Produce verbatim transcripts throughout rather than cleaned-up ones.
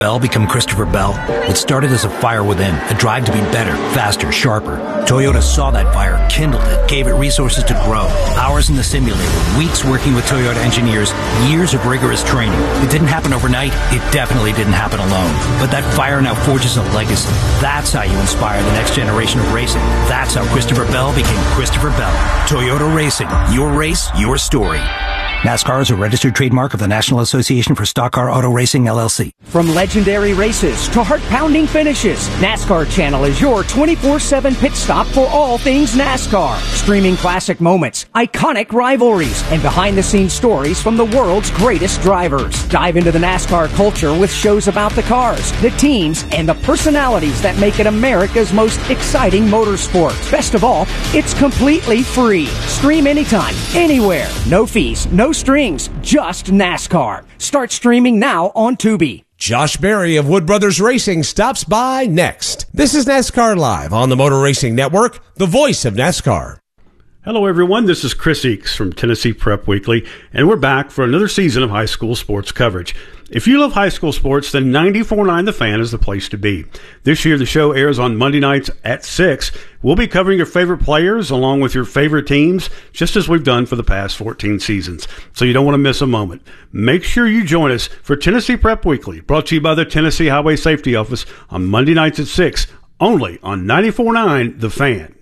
Bell become Christopher Bell? It started as a fire within, a drive to be better, faster, sharper. Toyota saw that fire, kindled it, gave it resources to grow. Hours in the simulator, weeks working with Toyota engineers, years of rigorous training. It didn't happen overnight. It definitely didn't happen alone. But that fire now forges a legacy. That's how you inspire the next generation of racing. That's how Christopher Bell became Christopher Bell. Toyota Racing. Your race, your story. NASCAR is a registered trademark of the National Association for Stock Car Auto Racing, L L C. From legendary races to heart-pounding finishes, NASCAR Channel is your twenty-four seven pit stop for all things NASCAR. Streaming classic moments, iconic rivalries, and behind-the-scenes stories from the world's greatest drivers. Dive into the NASCAR culture with shows about the cars, the teams, and the personalities that make it America's most exciting motorsport. Best of all, it's completely free. Stream anytime, anywhere. No fees, no strings, just NASCAR. Start streaming now on Tubi. Josh Berry of Wood Brothers Racing stops by next. This is NASCAR Live on the Motor Racing Network, the voice of NASCAR. Hello, everyone. This is Chris Eakes from Tennessee Prep Weekly, and we're back for another season of high school sports coverage. If you love high school sports, then ninety-four point nine The Fan is the place to be. This year, the show airs on Monday nights at six. We'll be covering your favorite players along with your favorite teams, just as we've done for the past fourteen seasons. So you don't want to miss a moment. Make sure you join us for Tennessee Prep Weekly, brought to you by the Tennessee Highway Safety Office on Monday nights at six, only on ninety-four point nine The Fan.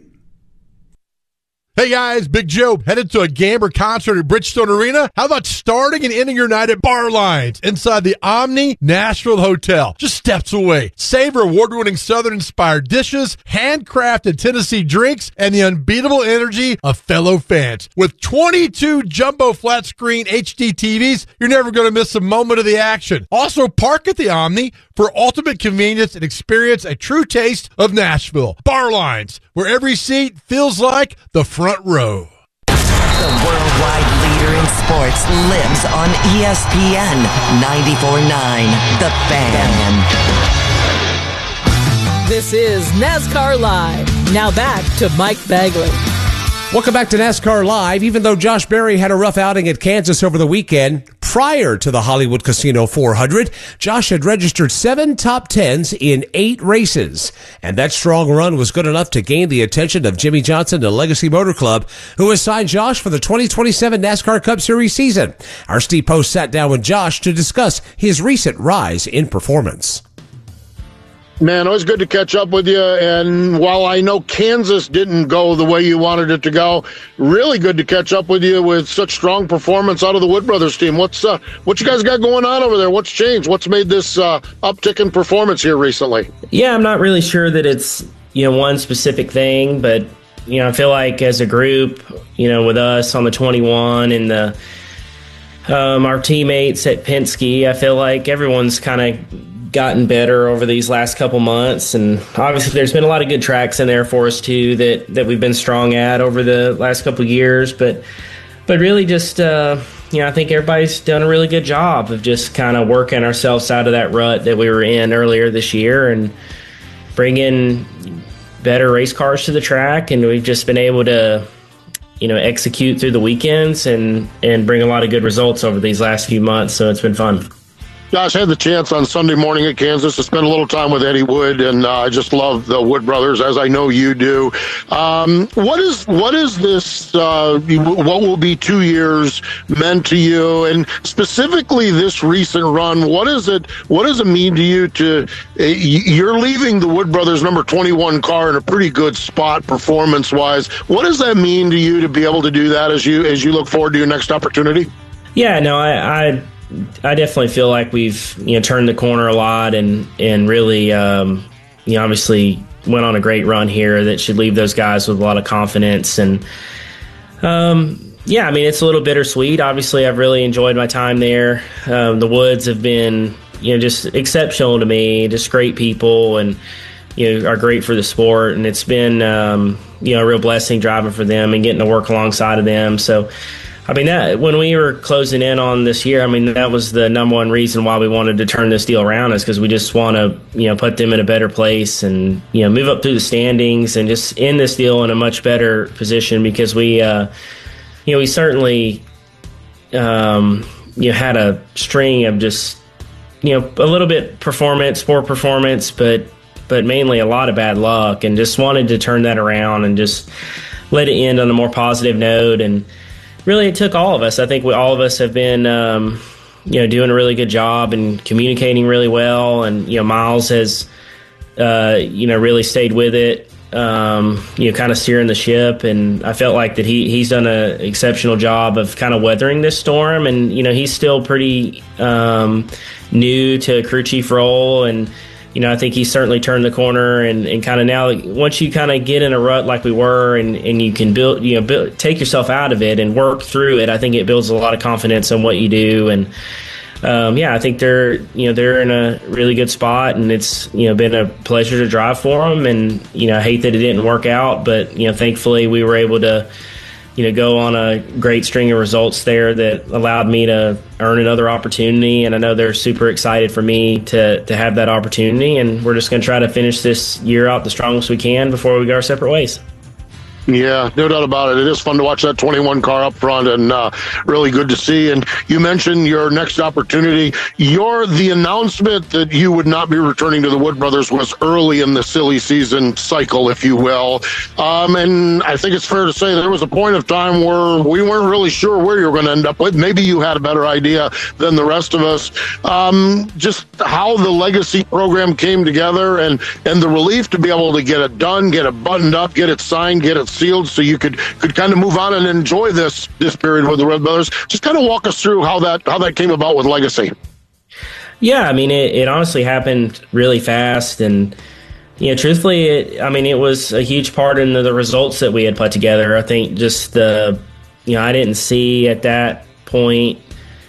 Hey guys, Big Joe, headed to a game or concert at Bridgestone Arena? How about starting and ending your night at Bar Lines inside the Omni Nashville Hotel, just steps away? Savor award-winning Southern-inspired dishes, handcrafted Tennessee drinks, and the unbeatable energy of fellow fans. With twenty-two jumbo flat-screen H D T Vs, you're never going to miss a moment of the action. Also, park at the Omni for ultimate convenience and experience a true taste of Nashville. Bar Lines, where every seat feels like the front row. The worldwide leader in sports lives on E S P N ninety-four point nine The Fan. This is NASCAR Live. Now back to Mike Bagley. Welcome back to NASCAR Live. Even though Josh Berry had a rough outing at Kansas over the weekend, prior to the Hollywood Casino four hundred, Josh had registered seven top tens in eight races. And that strong run was good enough to gain the attention of Jimmy Johnson and Legacy Motor Club, who has signed Josh for the twenty twenty-seven NASCAR Cup Series season. Our Steve Post sat down with Josh to discuss his recent rise in performance. Man, always good to catch up with you. And while I know Kansas didn't go the way you wanted it to go, really good to catch up with you with such strong performance out of the Wood Brothers team. What's uh, what you guys got going on over there? What's changed? What's made this uh, uptick in performance here recently? Yeah, I'm not really sure that it's, you know, one specific thing, but, you know, I feel like as a group, you know, with us on the twenty-one and the um, our teammates at Penske, I feel like everyone's kind of gotten better over these last couple months, and obviously there's been a lot of good tracks in there for us too that that we've been strong at over the last couple of years, but but really just uh you know, I think everybody's done a really good job of just kind of working ourselves out of that rut that we were in earlier this year and bringing better race cars to the track, and we've just been able to, you know, execute through the weekends and and bring a lot of good results over these last few months, so it's been fun. Josh, I had the chance on Sunday morning at Kansas to spend a little time with Eddie Wood, and uh, I just love the Wood Brothers, as I know you do. Um, what is what is this, uh, what will be two years meant to you, and specifically this recent run, what is it, what does it mean to you to, uh, you're leaving the Wood Brothers number twenty-one car in a pretty good spot performance-wise. What does that mean to you to be able to do that as you as you look forward to your next opportunity? Yeah, no, I... I I definitely feel like we've, you know, turned the corner a lot and, and really, um, you know, obviously went on a great run here that should leave those guys with a lot of confidence. And, um, yeah, I mean, it's a little bittersweet. Obviously, I've really enjoyed my time there. Um, the Woods have been, you know, just exceptional to me, just great people, and, you know, are great for the sport. And it's been, um, you know, a real blessing driving for them and getting to work alongside of them. So, I mean, that when we were closing in on this year, I mean, that was the number one reason why we wanted to turn this deal around, is because we just want to, you know, put them in a better place and, you know, move up through the standings and just end this deal in a much better position, because we, uh, you know, we certainly, um, you know, had a string of just you know, a little bit performance, poor performance, but but mainly a lot of bad luck, and just wanted to turn that around and just let it end on a more positive note. And really, it took all of us. I think we, all of us have been, um, you know, doing a really good job and communicating really well. And, you know, Miles has, uh, you know, really stayed with it, um, you know, kind of steering the ship. And I felt like that he, he's done an exceptional job of kind of weathering this storm. And, you know, he's still pretty um, new to a crew chief role. And, you know, I think he's certainly turned the corner, and, and kind of now, once you kind of get in a rut like we were, and, and you can build, you know, build, take yourself out of it and work through it, I think it builds a lot of confidence in what you do. And um, yeah, I think they're, you know, they're in a really good spot, and it's, you know, been a pleasure to drive for them. And, you know, I hate that it didn't work out, but, you know, thankfully we were able to, you know, go on a great string of results there that allowed me to earn another opportunity. And I know they're super excited for me to, to have that opportunity. And we're just going to try to finish this year out the strongest we can before we go our separate ways. Yeah, no doubt about it. It is fun to watch that twenty-one car up front, and uh, really good to see. And you mentioned your next opportunity. Your the announcement that you would not be returning to the Wood Brothers was early in the silly season cycle, if you will. Um, and I think it's fair to say there was a point of time where we weren't really sure where you were going to end up with. Maybe you had a better idea than the rest of us. Um, just how the legacy program came together, and, and the relief to be able to get it done, get it buttoned up, get it signed, get it sealed, so you could could kind of move on and enjoy this this period with the Red Brothers. Just kind of walk us through how that how that came about with Legacy. Yeah, I mean, it, it honestly happened really fast, and you know, truthfully, it, I mean, it was a huge part in the, the results that we had put together. I think just the, you know, I didn't see at that point,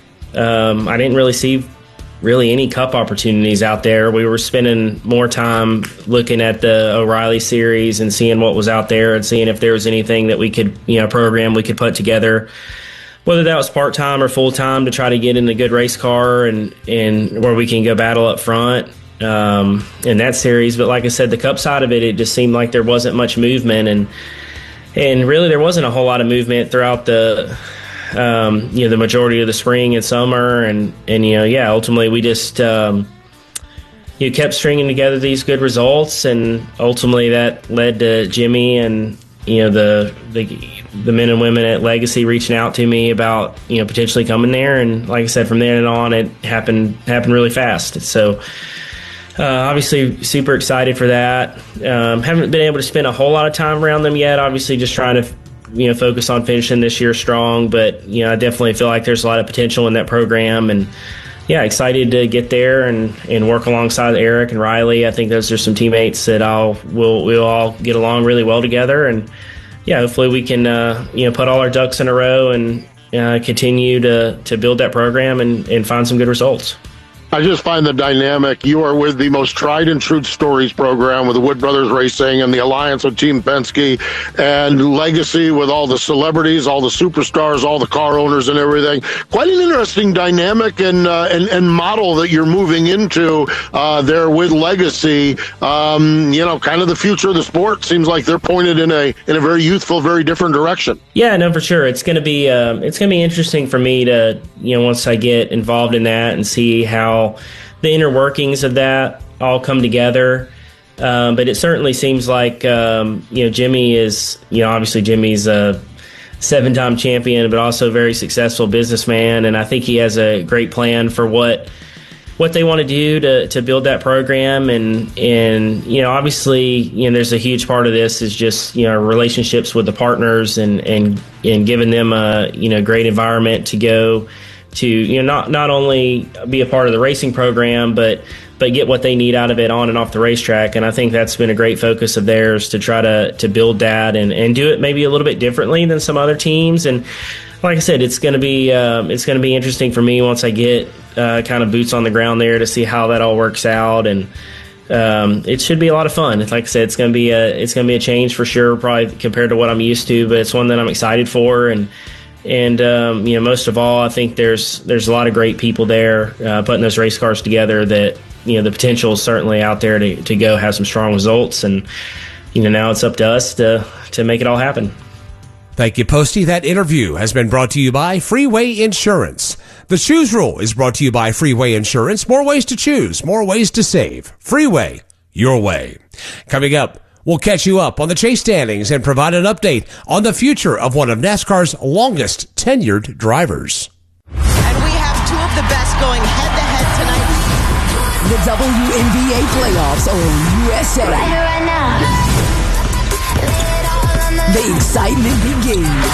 um, I didn't really see really any cup opportunities out there. We were spending more time looking at the O'Reilly series and seeing what was out there and seeing if there was anything that we could, you know, program we could put together, whether that was part-time or full-time, to try to get in a good race car and, and where we can go battle up front um, in that series. But like I said, the cup side of it, it just seemed like there wasn't much movement, and and really there wasn't a whole lot of movement throughout the Um, you know, the majority of the spring and summer, and, and you know, yeah, ultimately we just um, you know, kept stringing together these good results, and ultimately that led to Jimmy and you know the the the men and women at Legacy reaching out to me about you know potentially coming there, and like I said, from then on it happened happened really fast. So uh, obviously super excited for that. Um, haven't been able to spend a whole lot of time around them yet. Obviously, just trying to you know, focus on finishing this year strong, but, you know, I definitely feel like there's a lot of potential in that program, and yeah, excited to get there and, and work alongside Eric and Riley. I think those are some teammates that I'll, we'll, we'll all get along really well together, and yeah, hopefully we can, uh, you know, put all our ducks in a row and uh, continue to, to build that program and, and find some good results. I just find the dynamic. You are with the most tried and true stories program with the Wood Brothers Racing and the alliance with Team Penske, and Legacy with all the celebrities, all the superstars, all the car owners and everything. Quite an interesting dynamic and uh, and, and model that you're moving into uh, there with Legacy. Um, you know, kind of the future of the sport. Seems like they're pointed in a in a very youthful, very different direction. Yeah, no, for sure. It's going to be um, it's going to be interesting for me to, you know, once I get involved in that and see how the inner workings of that all come together. Um, but it certainly seems like, um, you know, Jimmy is, you know, obviously Jimmy's a seven-time champion, but also a very successful businessman. And I think he has a great plan for what what they want to do to, to build that program. And, and, you know, obviously, you know, there's a huge part of this is just, you know, relationships with the partners and, and, and giving them a, you know, great environment to go to, you know, not not only be a part of the racing program, but but get what they need out of it on and off the racetrack. And I think that's been a great focus of theirs to try to to build that and, and do it maybe a little bit differently than some other teams. And like I said, it's going to be um, it's going to be interesting for me once I get uh, kind of boots on the ground there to see how that all works out. And um, it should be a lot of fun. Like I said, it's going to be a it's going to be a change for sure, probably compared to what I'm used to, but it's one that I'm excited for. And And, um, you know, most of all, I think there's there's a lot of great people there uh, putting those race cars together that, you know, the potential is certainly out there to, to go have some strong results. And, you know, now it's up to us to, to make it all happen. Thank you, Posty. That interview has been brought to you by Freeway Insurance. The Choose Rule is brought to you by Freeway Insurance. More ways to choose, more ways to save. Freeway, your way. Coming up, we'll catch you up on the chase standings and provide an update on the future of one of NASCAR's longest tenured drivers. And we have two of the best going head-to-head tonight. The W N B A playoffs on U S A. Right here, right now. The excitement begins.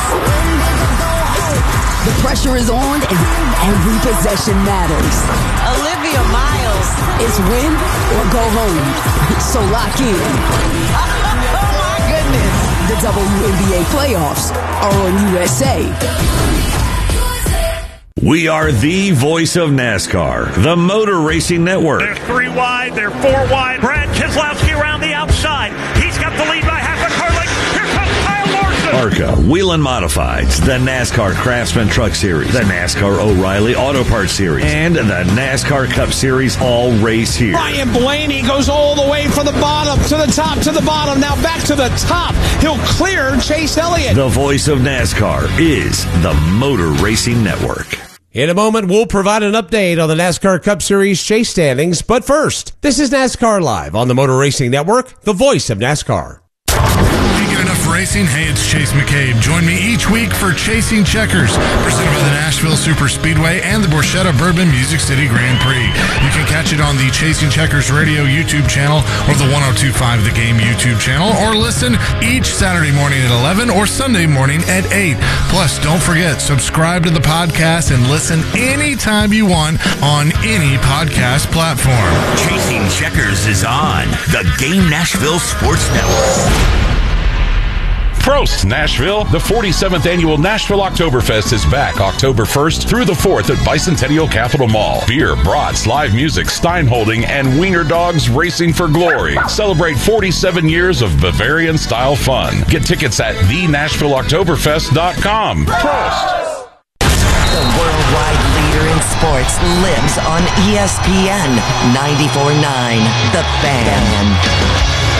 The pressure is on and every possession matters. Olivia Miles. It's win or go home. So lock in. Oh my goodness. The W N B A playoffs are on U S A. We are the voice of NASCAR, the Motor Racing Network. They're three wide, they're four wide. Brad Keselowski around the outside. He's got the lead by half a car length. Here comes Kyle Larson. ARCA, Whelen Modifieds, the NASCAR Craftsman Truck Series, the NASCAR O'Reilly Auto Parts Series, and the NASCAR Cup Series all race here. Ryan Blaney goes all the way from the bottom to the top to the bottom. Now back to the top. He'll clear Chase Elliott. The voice of NASCAR is the Motor Racing Network. In a moment, we'll provide an update on the NASCAR Cup Series chase standings. But first, this is NASCAR Live on the Motor Racing Network, the voice of NASCAR. Can't get enough racing? Hey, it's Chase McCabe. Join me each week for Chasing Checkers, presented by the Nashville Super Speedway and the Borchetta Bourbon Music City Grand Prix. You can catch it on the Chasing Checkers Radio YouTube channel or the one oh two point five The Game YouTube channel, or listen each Saturday morning at eleven or Sunday morning at eight. Plus, don't forget, subscribe to the podcast and listen anytime you want on any podcast platform. Chasing Checkers is on the Game Nashville Sports Network. Prost, Nashville. The forty-seventh Annual Nashville Oktoberfest is back October first through the fourth at Bicentennial Capitol Mall. Beer, brats, live music, Stein Holding, and Wiener Dogs racing for glory. Celebrate forty-seven years of Bavarian-style fun. Get tickets at the nashville oktoberfest dot com. Prost! The worldwide leader in sports lives on E S P N ninety-four point nine. The Fan.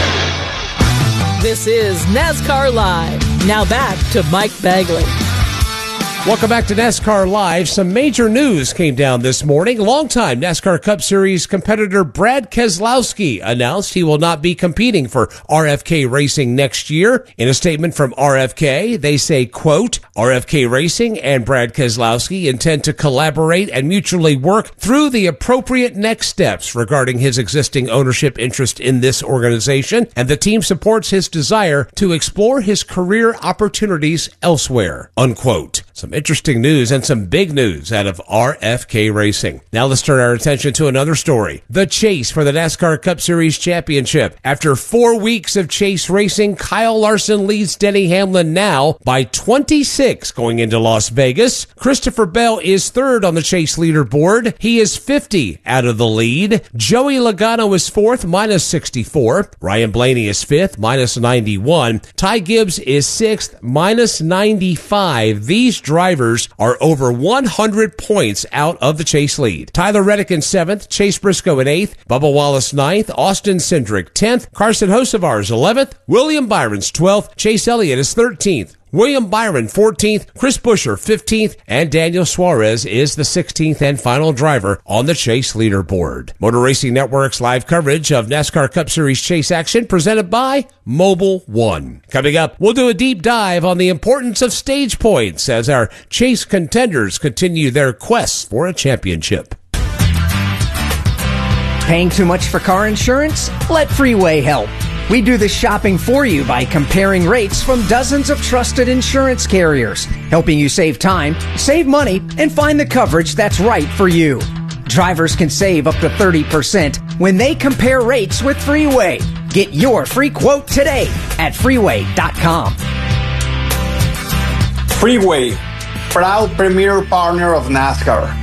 This is NASCAR Live. Now back to Mike Bagley. Welcome back to NASCAR Live. Some major news came down this morning. Longtime NASCAR Cup Series competitor Brad Keselowski announced he will not be competing for R F K Racing next year. In a statement from R F K, they say, quote, R F K Racing and Brad Keselowski intend to collaborate and mutually work through the appropriate next steps regarding his existing ownership interest in this organization, and the team supports his desire to explore his career opportunities elsewhere, unquote. Some interesting news and some big news out of R F K Racing. Now let's turn our attention to another story. The chase for the NASCAR Cup Series Championship. After four weeks of chase racing, Kyle Larson leads Denny Hamlin now by twenty-six going into Las Vegas. Christopher Bell is third on the chase leaderboard. He is fifty out of the lead. Joey Logano is fourth, minus sixty-four. Ryan Blaney is fifth, minus ninety-one. Ty Gibbs is sixth, minus ninety-five. These drivers are over one hundred points out of the chase lead. Tyler Reddick in seventh, Chase Briscoe in eighth, Bubba Wallace ninth, Austin Cindric tenth, Carson Hocevar is eleventh, William Byron's twelfth, Chase Elliott is thirteenth, William Byron fourteenth, Chris Buescher fifteenth, and Daniel Suarez is the sixteenth and final driver on the chase leaderboard. Motor Racing Network's live coverage of NASCAR Cup Series chase action presented by Mobile One. Coming up, we'll do a deep dive on the importance of stage points as our chase contenders continue their quests for a championship. Paying too much for car insurance? Let Freeway help. We do the shopping for you by comparing rates from dozens of trusted insurance carriers, helping you save time, save money, and find the coverage that's right for you. Drivers can save up to thirty percent when they compare rates with Freeway. Get your free quote today at freeway dot com. Freeway, proud premier partner of NASCAR.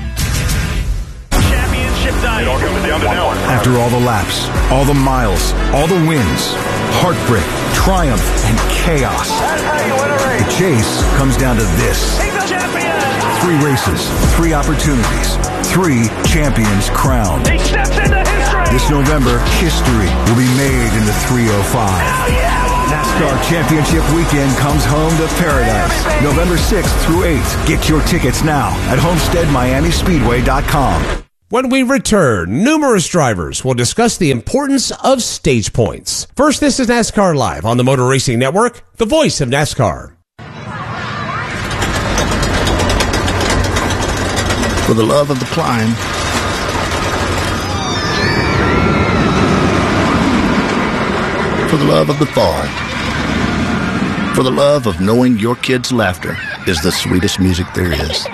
After all the laps, all the miles, all the wins, heartbreak, triumph, and chaos, the chase comes down to this. Three races, three opportunities, three champions crowned. He steps into history. This November, history will be made in the three oh five. NASCAR Championship Weekend comes home to paradise. November sixth through eighth. Get your tickets now at homestead miami speedway dot com. When we return, numerous drivers will discuss the importance of stage points. First, this is NASCAR Live on the Motor Racing Network, the voice of NASCAR. For the love of the climb, for the love of the fall, for the love of knowing your kids' laughter is the sweetest music there is.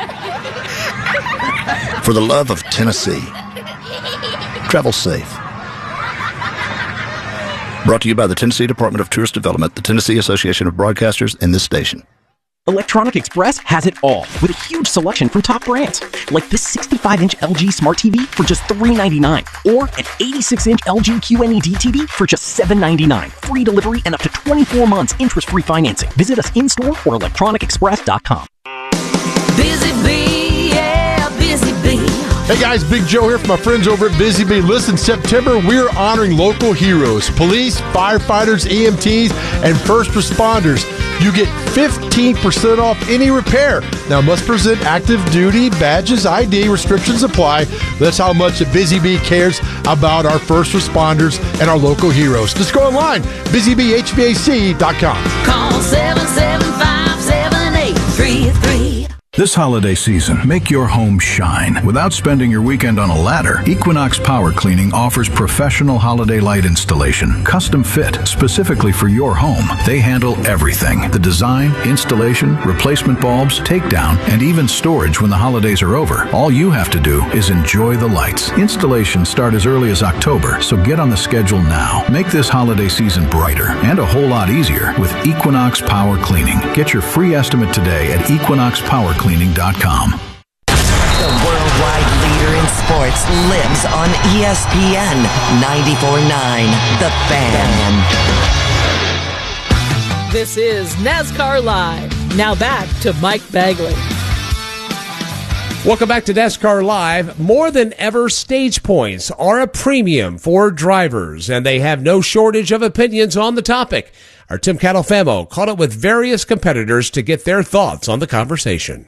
For the love of Tennessee. Travel safe. Brought to you by the Tennessee Department of Tourist Development, the Tennessee Association of Broadcasters, and this station. Electronic Express has it all, with a huge selection from top brands, like this sixty-five inch L G Smart T V for just three ninety-nine, or an eighty-six inch L G Q N E D T V for just seven ninety-nine. Free delivery and up to twenty-four months interest-free financing. Visit us in-store or electronic express dot com. Busy Bee, yeah, Busy Bee. Hey guys, Big Joe here from my friends over at Busy Bee. Listen, September, we're honoring local heroes, police, firefighters, E M Ts, and first responders. You get fifteen percent off any repair. Now, must present active duty badges, I D, restrictions apply. That's how much Busy Bee cares about our first responders and our local heroes. Just go online, busy bee h v a c dot com. Call seven seven five, seven eight three three. This holiday season, make your home shine without spending your weekend on a ladder. Equinox Power Cleaning offers professional holiday light installation, custom fit specifically for your home. They handle everything: the design, installation, replacement bulbs, takedown, and even storage when the holidays are over. All you have to do is enjoy the lights. Installations start as early as October, so get on the schedule now. Make this holiday season brighter and a whole lot easier with Equinox Power Cleaning. Get your free estimate today at equinox power cleaning dot com. The worldwide leader in sports lives on E S P N ninety-four point nine, The Fan. This is NASCAR Live. Now back to Mike Bagley. Welcome back to NASCAR Live. More than ever, stage points are a premium for drivers, and they have no shortage of opinions on the topic. Our Tim Catalfamo caught up with various competitors to get their thoughts on the conversation.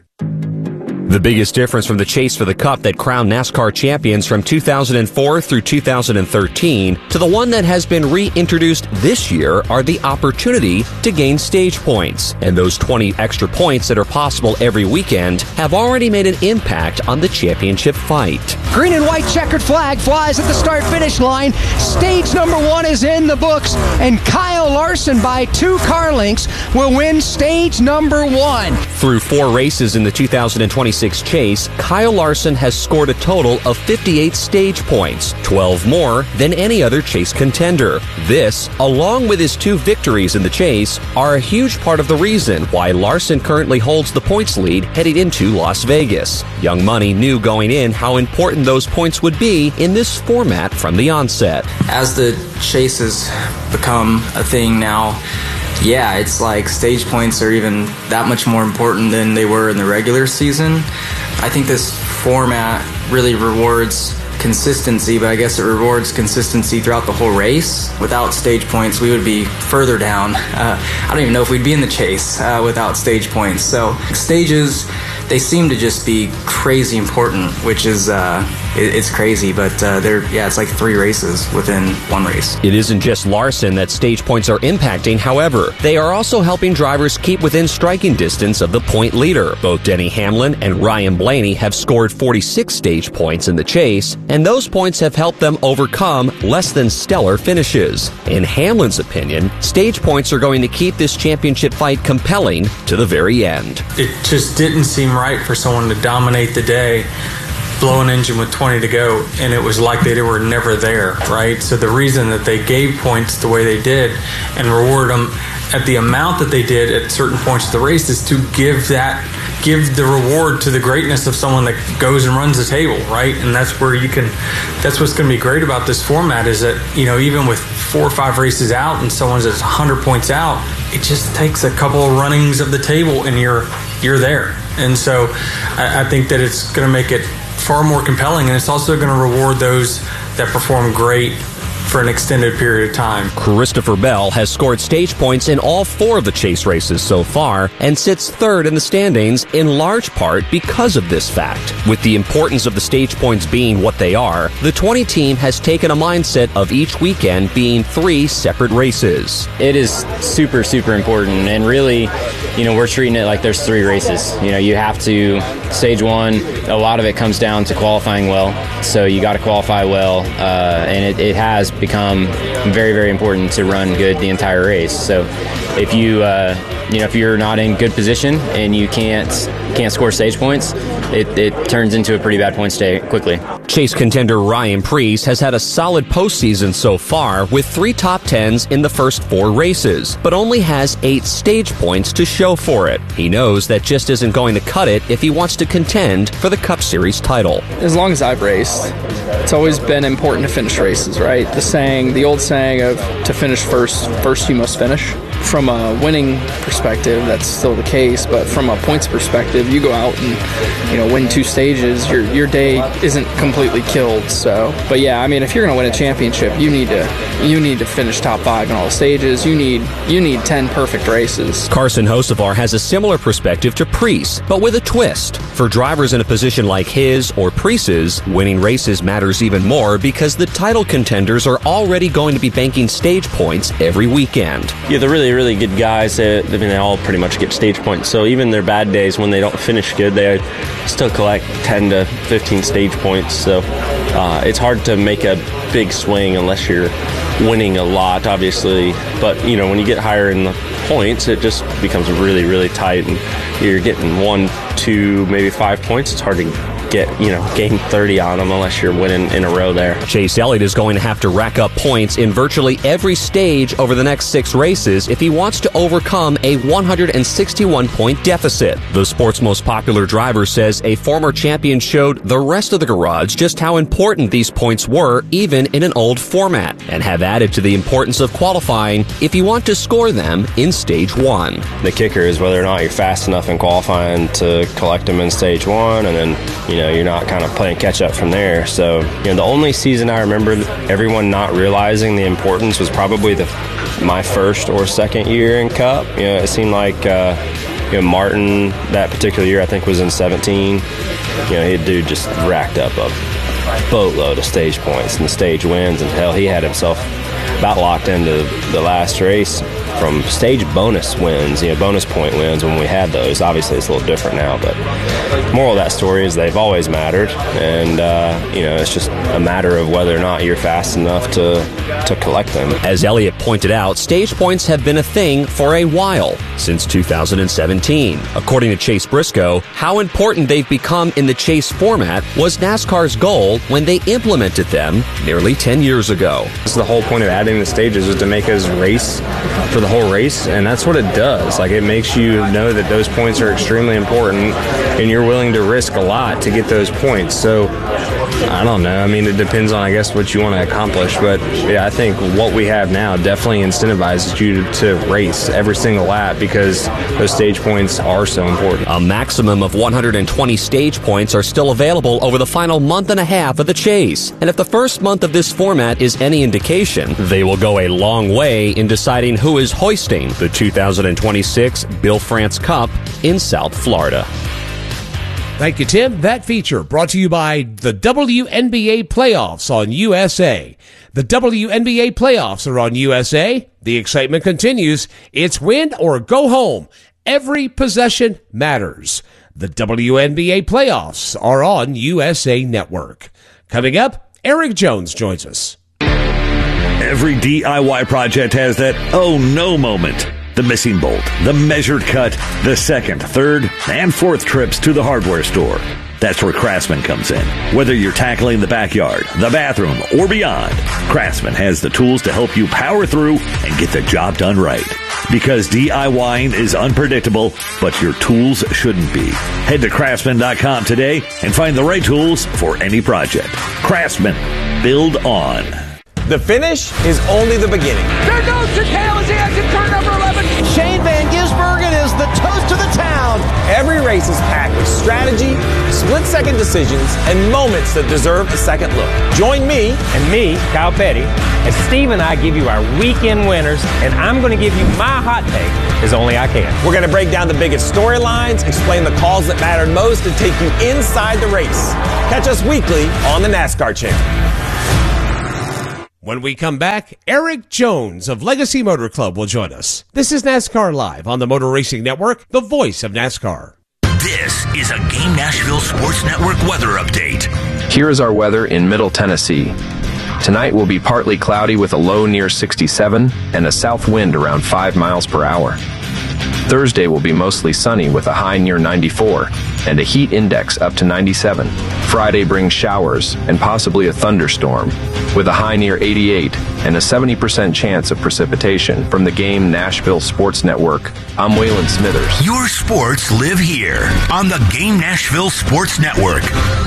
The biggest difference from the chase for the Cup that crowned NASCAR champions from two thousand four through two thousand thirteen to the one that has been reintroduced this year are the opportunity to gain stage points. And those twenty extra points that are possible every weekend have already made an impact on the championship fight. Green and white checkered flag flies at the start-finish line. Stage number one is in the books, and Kyle Larson by two car lengths will win stage number one. Through four races in the two thousand twenty-six chase, Kyle Larson has scored a total of fifty-eight stage points, twelve more than any other chase contender. This, along with his two victories in the chase, are a huge part of the reason why Larson currently holds the points lead heading into Las Vegas. Young Money knew going in how important those points would be in this format from the onset. As the chase has become a thing now, yeah, it's like stage points are even that much more important than they were in the regular season. I think this format really rewards consistency, but I guess it rewards consistency throughout the whole race. Without stage points, we would be further down. Uh, I don't even know if we'd be in the chase uh, without stage points. So stages, they seem to just be crazy important, which is uh, it, it's crazy. But uh, they're yeah, it's like three races within one race. It isn't just Larson that stage points are impacting. However, they are also helping drivers keep within striking distance of the point leader. Both Denny Hamlin and Ryan Blaney have scored forty-six stage points in the chase, and those points have helped them overcome less than stellar finishes. In Hamlin's opinion, stage points are going to keep this championship fight compelling to the very end. It just didn't seem right for someone to dominate the day, blow an engine with twenty to go, and it was like they were never there, right? So the reason that they gave points the way they did and rewarded them at the amount that they did at certain points of the race is to give that give the reward to the greatness of someone that goes and runs the table, right? And that's where you can that's what's going to be great about this format is that, you know, even with four or five races out and someone's at one hundred points out, it just takes a couple of runnings of the table and you're you're there. And so I, I think that it's going to make it far more compelling, and it's also going to reward those that perform great for an extended period of time. Christopher Bell has scored stage points in all four of the Chase races so far and sits third in the standings in large part because of this fact. With the importance of the stage points being what they are, the twenty team has taken a mindset of each weekend being three separate races. It is super, super important, and really, you know, we're treating it like there's three races. You know, you have to, stage one, a lot of it comes down to qualifying well, so you got to qualify well, uh, and it, it has become very, very important to run good the entire race. So if you, uh, you know, if you're not in good position and you can't can't score stage points, it, it turns into a pretty bad point stay quickly. Chase contender Ryan Preece has had a solid postseason so far with three top tens in the first four races, but only has eight stage points to show for it. He knows that just isn't going to cut it if he wants to contend for the Cup Series title. As long as I've raced, it's always been important to finish races, right? The saying, the old saying of to finish first, first you must finish. From a winning perspective, that's still the case, but from a points perspective, you go out and, you know, win two stages, your your day isn't completely killed. So, but yeah, I mean, if you're going to win a championship, you need to you need to finish top five in all the stages. You need you need ten perfect races. Carson Hocevar has a similar perspective to Preece, but with a twist. For drivers in a position like his or Preece's, winning races matters even more because the title contenders are already going to be banking stage points every weekend. Yeah, they're really, really good guys. They, I mean, they all pretty much get stage points. So even their bad days, when they don't finish good, they still collect ten to fifteen stage points. So uh, it's hard to make a big swing unless you're winning a lot, obviously. But, you know, when you get higher in the points, it just becomes really, really tight. And you're getting one, two, maybe five points. It's hard to get, you know, gain thirty on them unless you're winning in a row there. Chase Elliott is going to have to rack up points in virtually every stage over the next six races if he wants to overcome a one hundred sixty-one point deficit. The sport's most popular driver says a former champion showed the rest of the garage just how important these points were even in an old format, and have added to the importance of qualifying if you want to score them in stage one. The kicker is whether or not you're fast enough in qualifying to collect them in stage one, and then, you know, you're not kind of playing catch up from there. So, you know, the only season I remember everyone not realizing the importance was probably the my first or second year in Cup. You know, it seemed like uh, you know, Martin that particular year, I think, was in seventeen. You know, he dude just racked up a boatload of stage points and stage wins, and hell, he had himself about locked into the last race from stage bonus wins, you know, bonus point wins when we had those. Obviously, it's a little different now, but the moral of that story is they've always mattered, and, uh, you know, it's just a matter of whether or not you're fast enough to, to collect them. As Elliott pointed out, stage points have been a thing for a while, since two thousand seventeen. According to Chase Briscoe, how important they've become in the Chase format was NASCAR's goal when they implemented them nearly ten years ago. This is the whole point of adding the stages, is to make us race for the whole race, and that's what it does. Like, it makes you know that those points are extremely important, and you're willing to risk a lot to get those points. So, I don't know. I mean, it depends on, I guess, what you want to accomplish, but yeah, I think what we have now definitely incentivizes you to race every single lap because those stage points are so important. A maximum of one hundred twenty stage points are still available over the final month and a half of the Chase, and if the first month of this format is any indication, they will go a long way in deciding who is hoisting the two thousand twenty-six Bill France Cup in South Florida. Thank you, Tim. That feature brought to you by the W N B A Playoffs on U S A. The W N B A Playoffs are on U S A. The excitement continues. It's win or go home. Every possession matters. The W N B A Playoffs are on U S A Network. Coming up, Eric Jones joins us. Every D I Y project has that oh no moment. The missing bolt, the measured cut, the second, third, and fourth trips to the hardware store. That's where Craftsman comes in. Whether you're tackling the backyard, the bathroom, or beyond, Craftsman has the tools to help you power through and get the job done right. Because DIYing is unpredictable, but your tools shouldn't be. Head to Craftsman dot com today and find the right tools for any project. Craftsman. Build on. The finish is only the beginning. There goes Takeo as he exits turn number eleven. Shane Van Gisbergen is the toast of the town. Every race is packed with strategy, split-second decisions, and moments that deserve a second look. Join me and me, Kyle Petty, as Steve and I give you our weekend winners, and I'm going to give you my hot take as only I can. We're going to break down the biggest storylines, explain the calls that mattered most, and take you inside the race. Catch us weekly on the NASCAR Channel. When we come back, Eric Jones of Legacy Motor Club will join us. This is NASCAR Live on the Motor Racing Network, the voice of NASCAR. This is a Game Nashville Sports Network weather update. Here is our weather in Middle Tennessee. Tonight will be partly cloudy with a low near sixty-seven and a south wind around five miles per hour. Thursday will be mostly sunny with a high near ninety-four and a heat index up to ninety-seven. Friday brings showers and possibly a thunderstorm with a high near eighty-eight and a seventy percent chance of precipitation. From the Game Nashville Sports Network, I'm Waylon Smithers. Your sports live here on the Game Nashville Sports Network.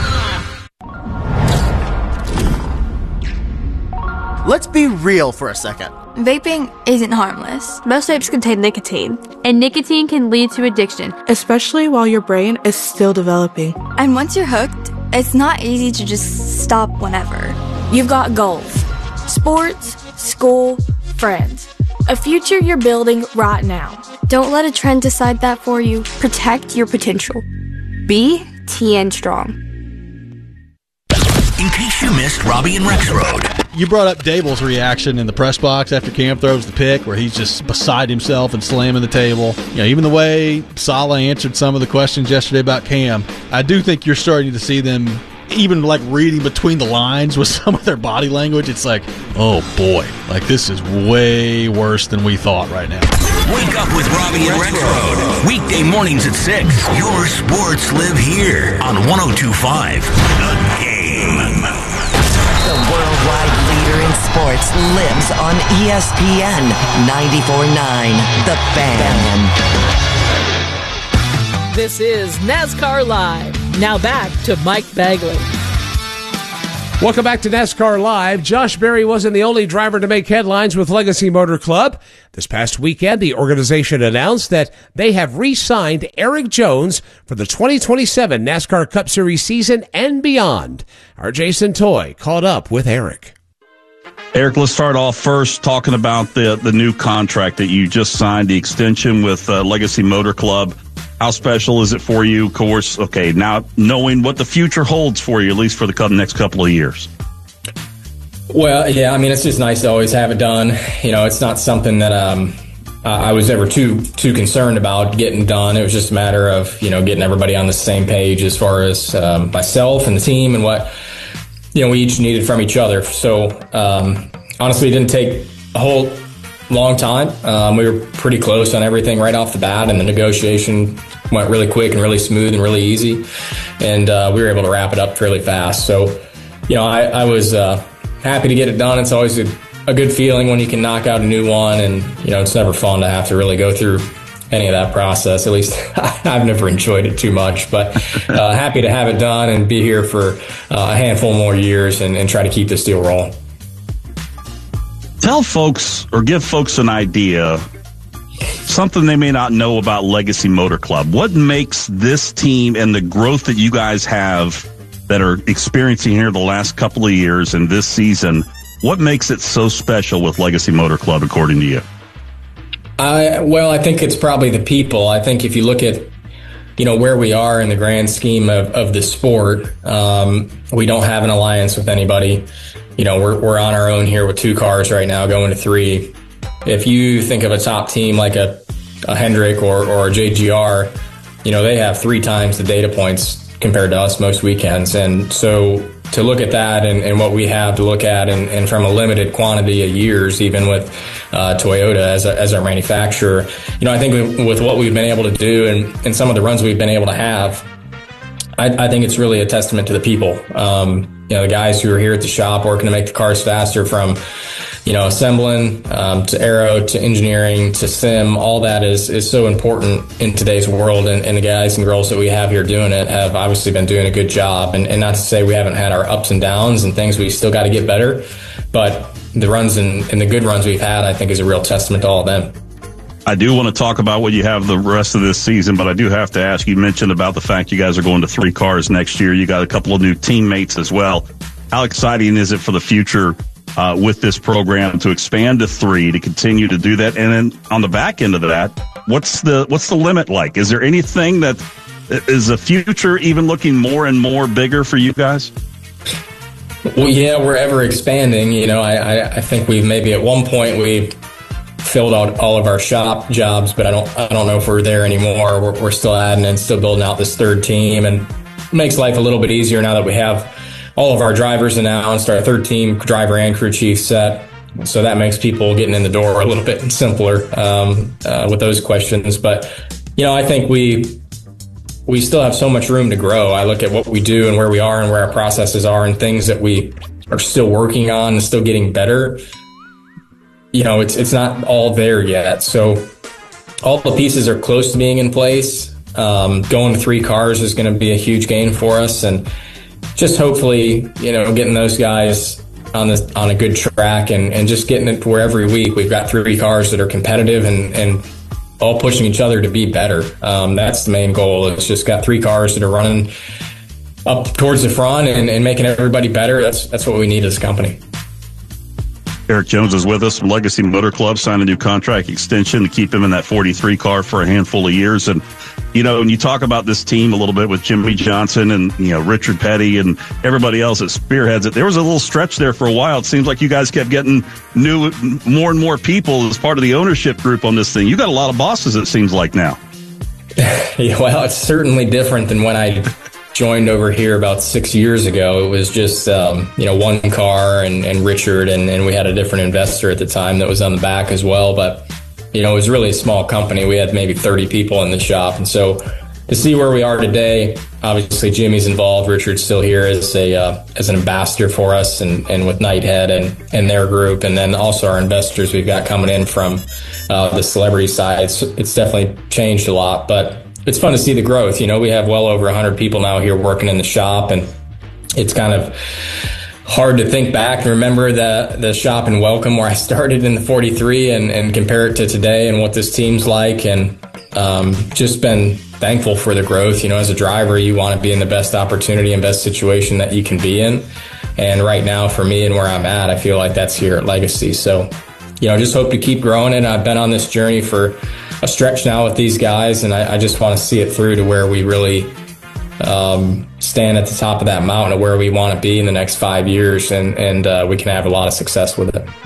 Let's be real for a second. Vaping isn't harmless. Most vapes contain nicotine, and nicotine can lead to addiction, especially while your brain is still developing. And once you're hooked, it's not easy to just stop whenever. You've got goals: sports, school, friends, a future you're building right now. Don't let a trend decide that for you. Protect your potential. Be T N Strong. In case you missed Robbie and Rexroad. You brought up Dable's reaction in the press box after Cam throws the pick, where he's just beside himself and slamming the table. You know, even the way Saleh answered some of the questions yesterday about Cam, I do think you're starting to see them even like reading between the lines with some of their body language. It's like, oh boy, like this is way worse than we thought right now. Wake up with Robbie and Rexroad. Weekday mornings at six. Your sports live here on one oh two point five The Game. The worldwide leader in sports lives on E S P N ninety-four point nine The Fan. This is NASCAR Live. Now back to Mike Bagley. Welcome back to NASCAR Live. Josh Berry wasn't the only driver to make headlines with Legacy Motor Club. This past weekend, the organization announced that they have re-signed Eric Jones for the twenty twenty-seven NASCAR Cup Series season and beyond. Our Jason Toy caught up with Eric. Eric, let's start off first talking about the, the new contract that you just signed, the extension with uh, Legacy Motor Club. How special is it for you? Of course, okay, now knowing what the future holds for you, at least for the next couple of years. Well, yeah, I mean, it's just nice to always have it done. You know, it's not something that um, I was ever too too concerned about getting done. It was just a matter of, you know, getting everybody on the same page as far as um, myself and the team and what, you know, we each needed from each other. So, um, honestly, it didn't take a whole long time. Um, we were pretty close on everything right off the bat, and the negotiation went really quick and really smooth and really easy. And uh, we were able to wrap it up fairly fast. So, you know, I, I was uh, happy to get it done. It's always a, a good feeling when you can knock out a new one, and, you know, it's never fun to have to really go through any of that process. At least I've never enjoyed it too much, but uh, happy to have it done and be here for uh, a handful more years and, and try to keep this deal rolling. Tell folks or give folks an idea, something they may not know about Legacy Motor Club. What makes this team and the growth that you guys have that are experiencing here the last couple of years and this season, what makes it so special with Legacy Motor Club, according to you? I, well, I think it's probably the people. I think if you look at, you know, where we are in the grand scheme of, of the sport, um, we don't have an alliance with anybody. You know, we're we're on our own here with two cars right now, going to three. If you think of a top team like a, a Hendrick or, or a J G R, you know, they have three times the data points compared to us most weekends. And so to look at that and, and what we have to look at, and, and from a limited quantity of years, even with uh, Toyota as, a, as our manufacturer, you know, I think with, with what we've been able to do and, and some of the runs we've been able to have, I, I think it's really a testament to the people. Um, you know, the guys who are here at the shop working to make the cars faster, from, you know, assembling um, to aero to engineering to sim, all that is is so important in today's world. And, and the guys and girls that we have here doing it have obviously been doing a good job. And, and not to say we haven't had our ups and downs and things we still got to get better, but the runs and, and the good runs we've had, I think, is a real testament to all of them. I do want to talk about what you have the rest of this season, but I do have to ask, you mentioned about the fact you guys are going to three cars next year. You got a couple of new teammates as well. How exciting is it for the future uh, with this program to expand to three, to continue to do that? And then on the back end of that, what's the what's the limit like? Is there anything that is the future even looking more and more bigger for you guys? Well, yeah, we're ever expanding. You know, I, I, I think we've maybe at one point we filled out all of our shop jobs, but I don't I don't know if we're there anymore. We're, we're still adding and still building out this third team, and it makes life a little bit easier now that we have all of our drivers announced, our third team driver and crew chief set. So that makes people getting in the door a little bit simpler um, uh, with those questions. But, you know, I think we we still have so much room to grow. I look at what we do and where we are and where our processes are and things that we are still working on and still getting better. You know, it's it's not all there yet. So all the pieces are close to being in place. Um, going to three cars is going to be a huge gain for us. And just hopefully, you know, getting those guys on this on a good track and, and just getting it to where every week we've got three cars that are competitive and, and all pushing each other to be better. Um, that's the main goal. It's just got three cars that are running up towards the front and, and making everybody better. That's that's what we need as a company. Eric Jones is with us from Legacy Motor Club, signed a new contract extension to keep him in that forty-three car for a handful of years. And, you know, when you talk about this team a little bit with Jimmy Johnson and, you know, Richard Petty and everybody else that spearheads it, there was a little stretch there for a while. It seems like you guys kept getting new, more and more people as part of the ownership group on this thing. You got a lot of bosses, it seems like now. Yeah, well, it's certainly different than when I joined over here about six years ago. It was just, um, you know, one car and, and Richard, and, and we had a different investor at the time that was on the back as well. But, you know, it was really a small company. We had maybe thirty people in the shop. And so to see where we are today, obviously Jimmy's involved. Richard's still here as a uh, as an ambassador for us and, and with Nighthead and, and their group. And then also our investors we've got coming in from uh, the celebrity side. It's, it's definitely changed a lot, but it's fun to see the growth. You know, we have well over one hundred people now here working in the shop, and it's kind of hard to think back and remember the the shop in Welcome where I started in the forty-three and, and compare it to today and what this team's like, and um, just been thankful for the growth. You know, as a driver, you want to be in the best opportunity and best situation that you can be in. And right now for me and where I'm at, I feel like that's here at Legacy. So, you know, just hope to keep growing it. I've been on this journey for a stretch now with these guys, and I, I just want to see it through to where we really um, stand at the top of that mountain of where we want to be in the next five years, and, and uh, we can have a lot of success with it.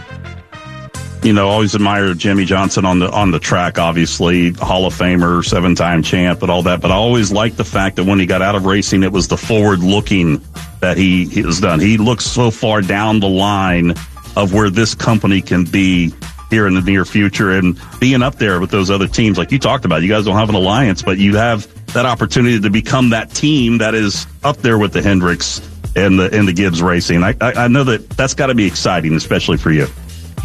You know, always admired Jimmy Johnson on the on the track, obviously, Hall of Famer, seven-time champ, and all that. But I always liked the fact that when he got out of racing, it was the forward-looking that he, he has done. He looks so far down the line of where this company can be here in the near future, and being up there with those other teams like you talked about. You guys don't have an alliance, but you have that opportunity to become that team that is up there with the Hendricks and the and the Gibbs Racing. I, I, I know that that's got to be exciting, especially for you.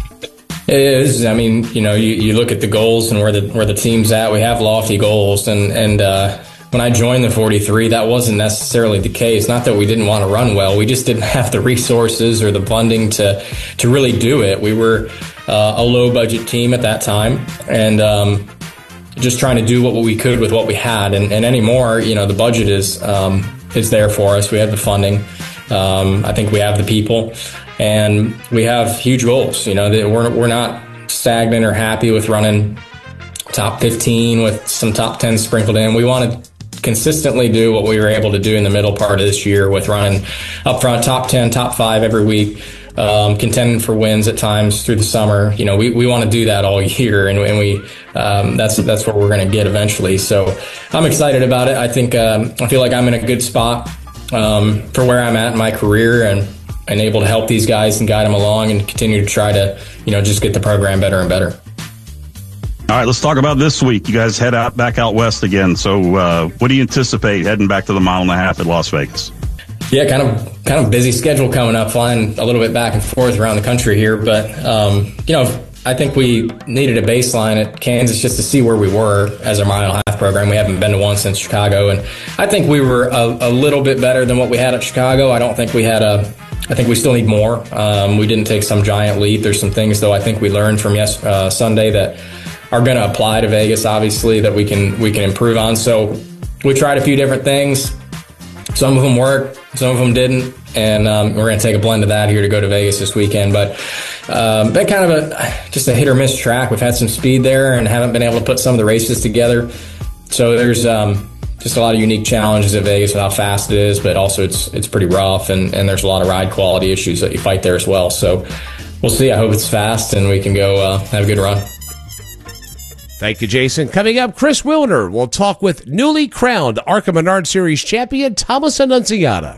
It is. I mean, you know, you, you look at the goals and where the where the team's at. We have lofty goals, and and uh, when I joined the forty-three, that wasn't necessarily the case. Not that we didn't want to run well, we just didn't have the resources or the funding to to really do it. We were uh, a low budget team at that time, and um, just trying to do what we could with what we had. And, and anymore, you know, the budget is um, is there for us. We have the funding. Um, I think we have the people, and we have huge goals. You know, that we're we're not stagnant or happy with running top fifteen with some top ten sprinkled in. We want to consistently do what we were able to do in the middle part of this year with running up front, top ten, top five every week, um, contending for wins at times through the summer. You know, we, we want to do that all year, and, and we um, that's that's what we're going to get eventually. So I'm excited about it. I think um, I feel like I'm in a good spot um, for where I'm at in my career, and and able to help these guys and guide them along and continue to try to, you know, just get the program better and better. All right, let's talk about this week. You guys head out back out west again. So uh, what do you anticipate heading back to the mile and a half at Las Vegas? Yeah, kind of kind of busy schedule coming up, flying a little bit back and forth around the country here. But, um, you know, I think we needed a baseline at Kansas just to see where we were as a mile and a half program. We haven't been to one since Chicago. And I think we were a, a little bit better than what we had at Chicago. I don't think we had a I think we still need more. Um, we didn't take some giant leap. There's some things, though, I think we learned from yes, uh, Sunday that are going to apply to Vegas, obviously, that we can we can improve on. So we tried a few different things. Some of them worked, some of them didn't, and um, we're going to take a blend of that here to go to Vegas this weekend. But um, been kind of a just a hit or miss track. We've had some speed there and haven't been able to put some of the races together. So there's um, just a lot of unique challenges at Vegas with how fast it is, but also it's it's pretty rough, and, and there's a lot of ride quality issues that you fight there as well. So we'll see. I hope it's fast and we can go uh, have a good run. Thank you, Jason. Coming up, Chris Wilner will talk with newly crowned ARCA Menard Series champion Thomas Annunziata.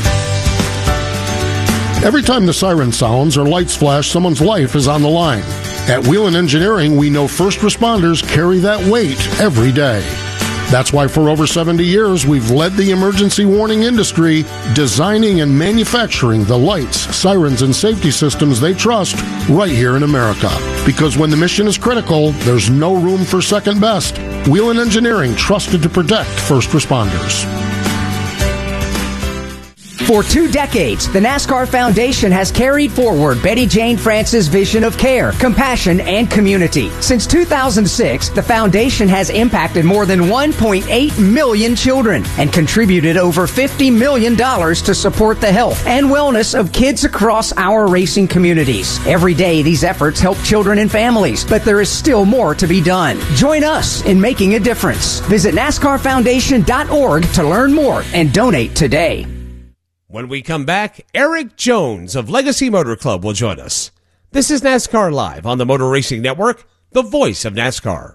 Every time the siren sounds or lights flash, someone's life is on the line. At Whelen Engineering, we know first responders carry that weight every day. That's why for over seventy years, we've led the emergency warning industry, designing and manufacturing the lights, sirens, and safety systems they trust right here in America. Because when the mission is critical, there's no room for second best. Whelen Engineering, trusted to protect first responders. For two decades, the NASCAR Foundation has carried forward Betty Jane France's vision of care, compassion, and community. Since two thousand six, the foundation has impacted more than one point eight million children and contributed over fifty million dollars to support the health and wellness of kids across our racing communities. Every day, these efforts help children and families, but there is still more to be done. Join us in making a difference. Visit NASCAR Foundation dot org to learn more and donate today. When we come back, Eric Jones of Legacy Motor Club will join us. This is NASCAR Live on the Motor Racing Network, the voice of NASCAR.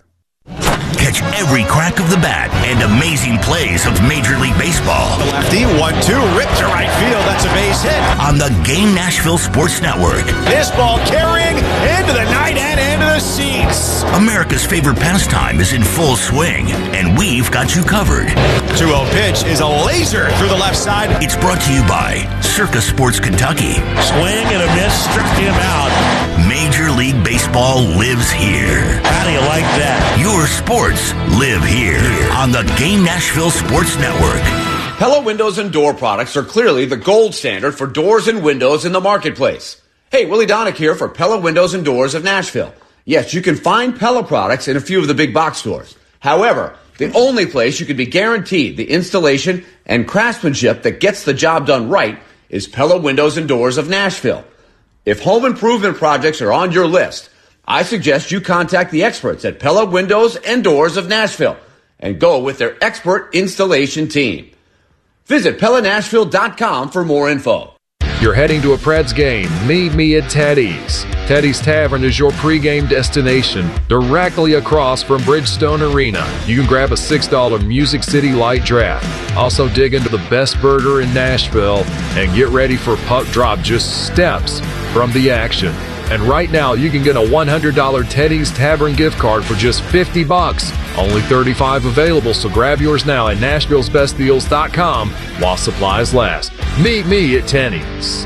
Catch every crack of the bat and amazing plays of Major League Baseball. The lefty, one two, ripped to right field. That's a base hit. On the Game Nashville Sports Network. This ball carrying into the night and into the seats. America's favorite pastime is in full swing, and we've got you covered. two oh pitch is a laser through the left side. It's brought to you by Circa Sports Kentucky. Swing and a miss, struck him out. Major League Baseball lives here. How do you like that? Your sports live here on the Game Nashville Sports Network. Pella Windows and Door products are clearly the gold standard for doors and windows in the marketplace. Hey, Willie Donick here for Pella Windows and Doors of Nashville. Yes, you can find Pella products in a few of the big box stores. However, the only place you can be guaranteed the installation and craftsmanship that gets the job done right is Pella Windows and Doors of Nashville. If home improvement projects are on your list, I suggest you contact the experts at Pella Windows and Doors of Nashville and go with their expert installation team. Visit Pella Nashville dot com for more info. You're heading to a Preds game. Meet me at Teddy's. Teddy's Tavern is your pregame destination, directly across from Bridgestone Arena. You can grab a six dollar Music City Light Draft. Also dig into the best burger in Nashville and get ready for puck drop just steps from the action. And right now, you can get a one hundred dollar Teddy's Tavern gift card for just fifty bucks. Only thirty-five available, so grab yours now at Nashville's Best Deals dot com while supplies last. Meet me at Teddy's.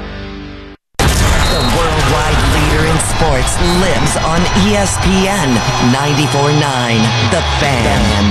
The worldwide leader in sports lives on E S P N ninety-four point nine, The Fan.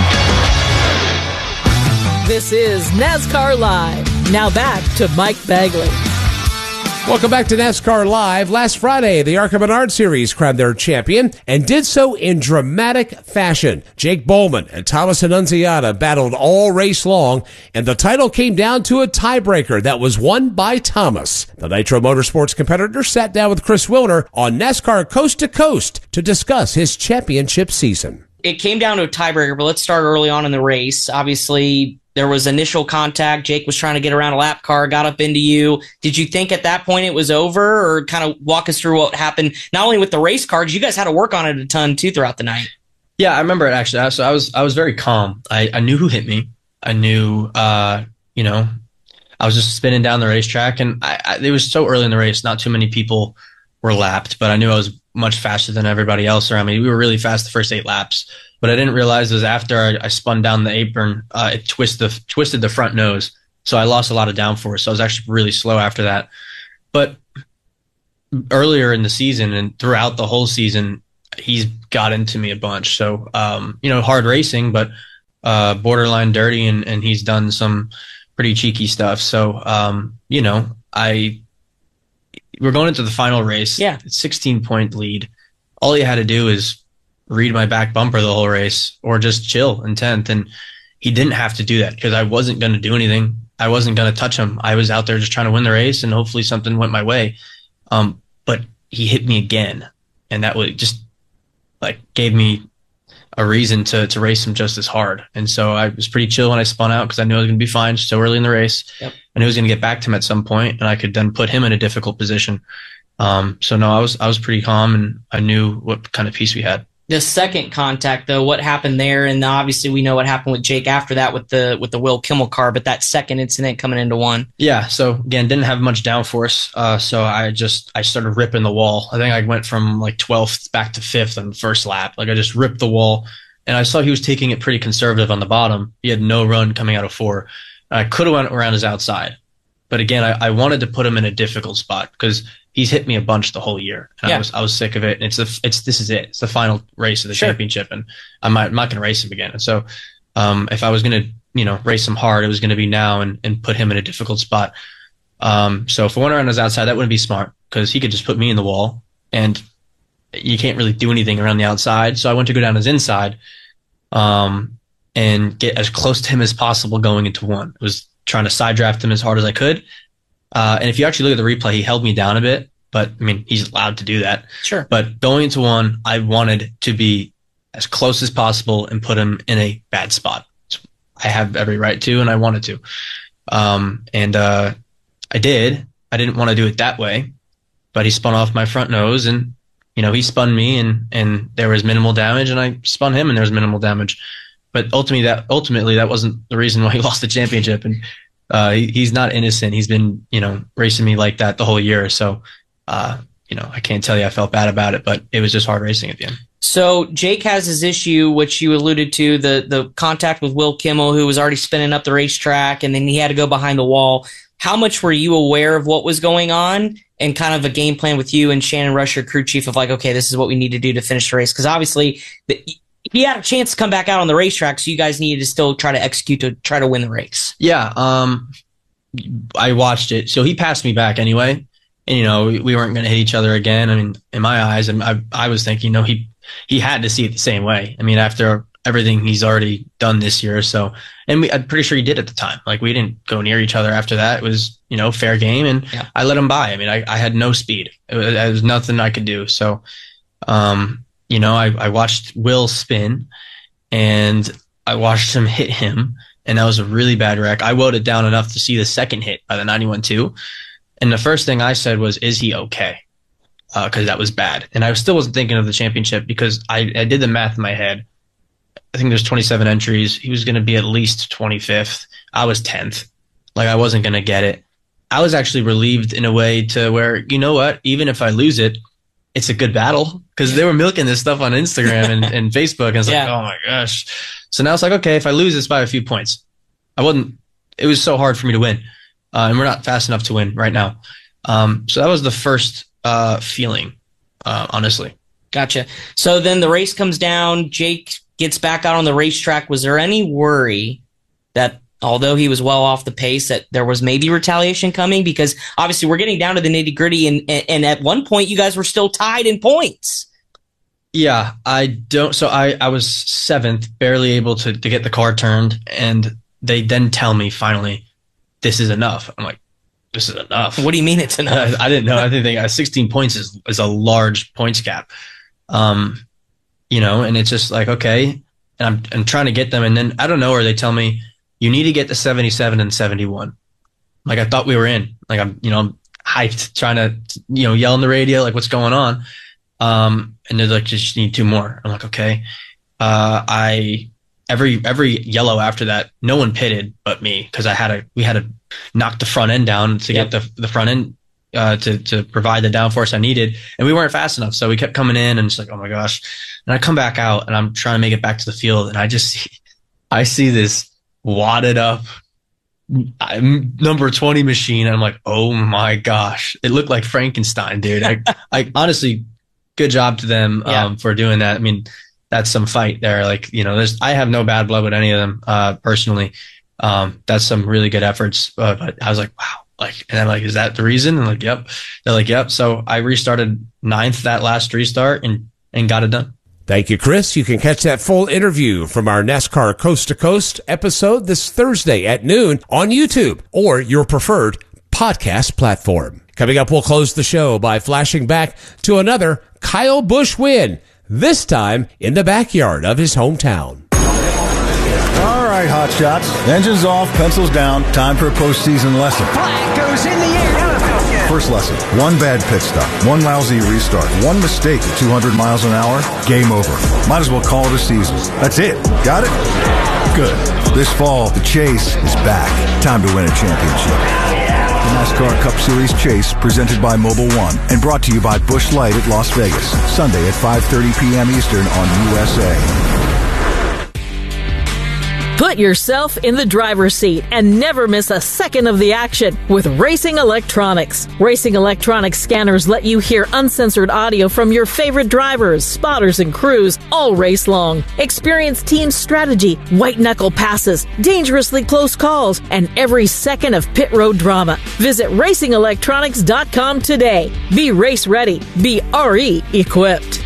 This is NASCAR Live. Now back to Mike Bagley. Welcome back to NASCAR Live. Last Friday, the ARCA Menard Series crowned their champion and did so in dramatic fashion. Jake Bowman and Thomas Annunziata battled all race long, and the title came down to a tiebreaker that was won by Thomas. The Nitro Motorsports competitor sat down with Chris Wilner on NASCAR Coast to Coast to discuss his championship season. It came down to a tiebreaker, but let's start early on in the race. Obviously, there was initial contact. Jake was trying to get around a lap car, got up into you. Did you think at that point it was over, or kind of walk us through what happened, not only with the race cars, you guys had to work on it a ton too throughout the night? Yeah, I remember it actually. So I was I was very calm. I, I knew who hit me. I knew, uh, you know, I was just spinning down the racetrack, and I, I, it was so early in the race, not too many people were lapped, but I knew I was much faster than everybody else around me. We were really fast the first eight laps. But I didn't realize it was after I, I spun down the apron, uh, it twist the, twisted the front nose. So I lost a lot of downforce. So I was actually really slow after that. But earlier in the season and throughout the whole season, he's got into me a bunch. So, um, you know, hard racing, but uh, borderline dirty, and, and he's done some pretty cheeky stuff. So, um, you know, I we're going into the final race. Yeah. sixteen point lead. All he had to do is read my back bumper the whole race or just chill in tenth. And he didn't have to do that because I wasn't going to do anything. I wasn't going to touch him. I was out there just trying to win the race and hopefully something went my way. Um, but he hit me again. And that was just like gave me a reason to, to race him just as hard. And so I was pretty chill when I spun out because I knew I was going to be fine so early in the race. Yep. And he was going to get back to him at some point and I could then put him in a difficult position. Um, so no, I was, I was pretty calm and I knew what kind of piece we had. The second contact, though, what happened there? And obviously we know what happened with Jake after that with the with the Will Kimmel car, but that second incident coming into one. Yeah, so again, didn't have much downforce, uh, so I just I started ripping the wall. I think I went from like twelfth back to fifth on the first lap. Like I just ripped the wall, and I saw he was taking it pretty conservative on the bottom. He had no run coming out of four. I could have went around his outside, but again, I, I wanted to put him in a difficult spot because he's hit me a bunch the whole year. And Yeah. I was I was sick of it. And it's the it's this is it. It's the final race of the Sure. championship, and I'm not, I'm not going to race him again. And so, um, if I was going to you know race him hard, it was going to be now and and put him in a difficult spot. Um, so if I went around his outside, that wouldn't be smart because he could just put me in the wall, and you can't really do anything around the outside. So I went to go down his inside, um, and get as close to him as possible going into one. I was trying to side draft him as hard as I could. Uh, and if you actually look at the replay, he held me down a bit, but I mean, he's allowed to do that. Sure. But going into one, I wanted to be as close as possible and put him in a bad spot. I have every right to, and I wanted to. Um, and, uh, I did. I didn't want to do it that way, but he spun off my front nose and, you know, he spun me and, and there was minimal damage and I spun him and there was minimal damage. But ultimately that, ultimately that wasn't the reason why he lost the championship. And, Uh, he, he's not innocent. He's been, you know, racing me like that the whole year. So, uh, you know, I can't tell you I felt bad about it, but it was just hard racing at the end. So Jake has his issue, which you alluded to, the the contact with Will Kimmel, who was already spinning up the racetrack, and then he had to go behind the wall. How much were you aware of what was going on and kind of a game plan with you and Shannon Rush, your crew chief, of like, okay, this is what we need to do to finish the race? Because obviously the, he had a chance to come back out on the racetrack, so you guys needed to still try to execute to try to win the race. Yeah, um, I watched it. So he passed me back anyway, and you know we, we weren't going to hit each other again. I mean, in my eyes, and I, I was thinking, no, he he had to see it the same way. I mean, after everything he's already done this year, so and we, I'm pretty sure he did at the time. Like we didn't go near each other after that. It was you know fair game, and Yeah. I let him by. I mean, I, I had no speed. It was, there was nothing I could do. So, um, you know, I, I watched Will spin, and I watched him hit him. And that was a really bad wreck. I wrote it down enough to see the second hit by the ninety-one two. And the first thing I said was, is he okay? Uh, cause that was bad. And I still wasn't thinking of the championship because I, I did the math in my head. I think there's twenty-seven entries. He was going to be at least twenty-fifth. I was tenth. Like I wasn't going to get it. I was actually relieved in a way to where, you know what, even if I lose it, it's a good battle because they were milking this stuff on Instagram and, and Facebook. And it's like, Yeah. oh my gosh. So now it's like, okay, if I lose this by a few points, I wasn't, it was so hard for me to win. Uh, and we're not fast enough to win right now. Um, so that was the first uh, feeling, uh, honestly. Gotcha. So then the race comes down. Jake gets back out on the racetrack. Was there any worry that although he was well off the pace, that there was maybe retaliation coming? Because obviously we're getting down to the nitty gritty. And, and, and at one point you guys were still tied in points. Yeah, I don't. So I, I was seventh, barely able to, to get the car turned. And they then tell me finally, this is enough. I'm like, this is enough. What do you mean it's enough? I, I didn't know. I didn't think uh, sixteen points is, is a large points gap. Um, you know, and it's just like, okay. And I'm, I'm trying to get them. And then I don't know where they tell me you need to get to seventy-seven and seventy-one. Like I thought we were in, like I'm, you know, I'm hyped trying to, you know, yell on the radio, like what's going on. Um, and they're like, just need two more. I'm like, okay. Uh, I, every, every yellow after that, no one pitted but me. Cause I had to, we had to knock the front end down to Yep. get the, the front end, uh, to, to provide the downforce I needed. And we weren't fast enough. So we kept coming in and it's like, oh my gosh. And I come back out and I'm trying to make it back to the field. And I just see, I see this wadded up I'm number twenty machine. And I'm like, oh my gosh, it looked like Frankenstein, dude. I, I honestly, good job to them um, Yeah. for doing that. I mean, that's some fight there. Like, you know, there's, I have no bad blood with any of them, uh, personally. Um, that's some really good efforts. Uh, but I was like, wow, Like, and I'm like, is that the reason? And like, yep. They're like, yep. So I restarted ninth that last restart and, and got it done. Thank you, Chris. You can catch that full interview from our NASCAR Coast to Coast episode this Thursday at noon on YouTube or your preferred podcast platform. Coming up, we'll close the show by flashing back to another Kyle Busch win, this time in the backyard of his hometown. All right, hot shots. Engines off, pencils down. Time for a postseason lesson. Flag goes in the air. First lesson, one bad pit stop, one lousy restart, one mistake at two hundred miles an hour, game over. Might as well call it a season. That's it. Got it? Good. This fall, the Chase is back. Time to win a championship. The NASCAR Cup Series Chase, presented by Mobil one and brought to you by Busch Light at Las Vegas, Sunday at five thirty p.m. Eastern on U S A. Put yourself in the driver's seat and never miss a second of the action with Racing Electronics. Racing Electronics scanners let you hear uncensored audio from your favorite drivers, spotters, and crews all race long. Experience team strategy, white-knuckle passes, dangerously close calls, and every second of pit road drama. Visit racing electronics dot com today. Be race ready. Be R E equipped.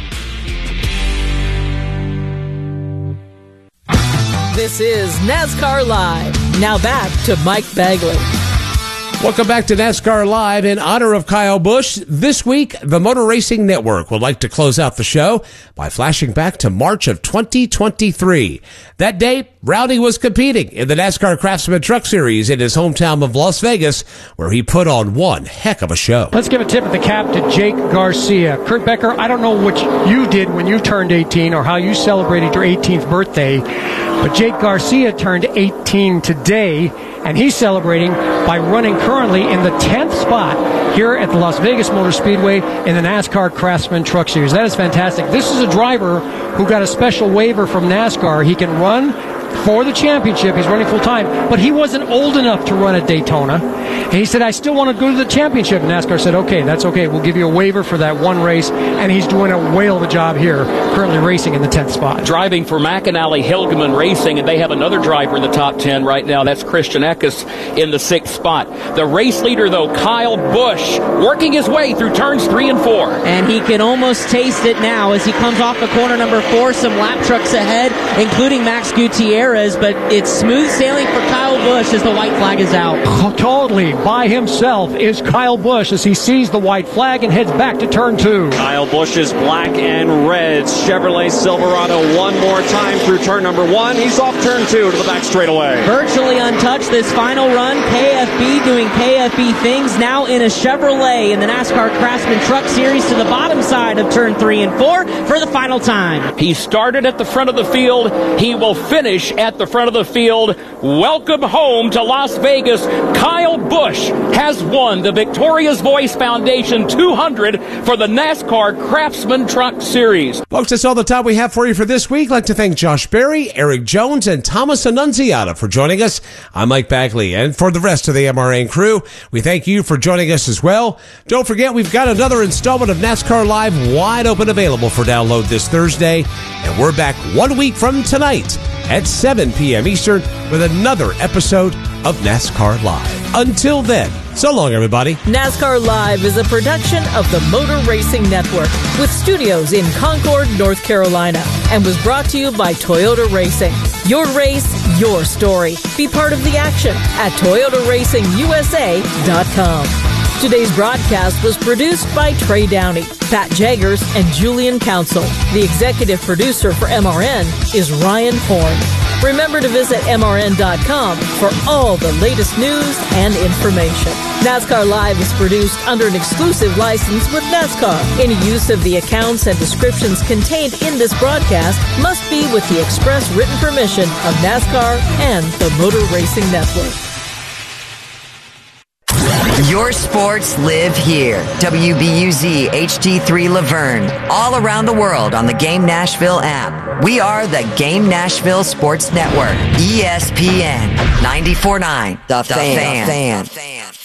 This is NASCAR Live. Now back to Mike Bagley. Welcome back to NASCAR Live. In honor of Kyle Busch, this week, the Motor Racing Network would like to close out the show by flashing back to March of twenty twenty-three. That day, Rowdy was competing in the NASCAR Craftsman Truck Series in his hometown of Las Vegas, where he put on one heck of a show. Let's give a tip of the cap to Jake Garcia. Kurt Becker, I don't know what you did when you turned eighteen or how you celebrated your eighteenth birthday, but Jake Garcia turned eighteen today, and he's celebrating by running currently in the tenth spot here at the Las Vegas Motor Speedway in the NASCAR Craftsman Truck Series. That is fantastic. This is a driver who got a special waiver from NASCAR. He can run for the championship. He's running full time, but he wasn't old enough to run at Daytona. And he said, I still want to go to the championship. And NASCAR said, okay, that's okay. We'll give you a waiver for that one race. And he's doing a whale of a job here, currently racing in the tenth spot. Driving for McAnally Hilgeman Racing, and they have another driver in the top ten right now. That's Christian Eckes in the sixth spot. The race leader, though, Kyle Busch, working his way through turns three and four. And he can almost taste it now as he comes off the corner number four. Some lap trucks ahead, including Max Gutierrez, but it's smooth sailing for Kyle Busch as the white flag is out. Totally by himself is Kyle Busch as he sees the white flag and heads back to turn two. Kyle Busch's black and red Chevrolet Silverado one more time through turn number one. He's off turn two to the back straightaway. Virtually untouched this final run. K F B doing K F B things now in a Chevrolet in the NASCAR Craftsman Truck Series to the bottom side of turn three and four for the final time. He started at the front of the field. He will finish at the front of the field. Welcome home to Las Vegas. Kyle Busch has won the Victoria's Voice Foundation two hundred for the NASCAR Craftsman Truck Series. Folks, that's all the time we have for you for this week. I'd like to thank Josh Berry, Eric Jones, and Thomas Annunziata for joining us. I'm Mike Bagley, and for the rest of the M R N crew, we thank you for joining us as well. Don't forget, we've got another installment of NASCAR Live wide open available for download this Thursday, and we're back one week from tonight at seven p.m. Eastern with another episode of NASCAR Live. Until then, so long, everybody. NASCAR Live is a production of the Motor Racing Network with studios in Concord, North Carolina, and was brought to you by Toyota Racing. Your race, your story. Be part of the action at Toyota Racing U S A dot com. Today's broadcast was produced by Trey Downey, Pat Jaggers, and Julian Council. The executive producer for M R N is Ryan Horn. Remember to visit M R N dot com for all the latest news and information. NASCAR Live is produced under an exclusive license with NASCAR. Any use of the accounts and descriptions contained in this broadcast must be with the express written permission of NASCAR and the Motor Racing Network. Your sports live here. W B U Z H D three Laverne. All around the world on the Game Nashville app. We are the Game Nashville Sports Network. E S P N ninety-four point nine. The, the Fan. The Fan.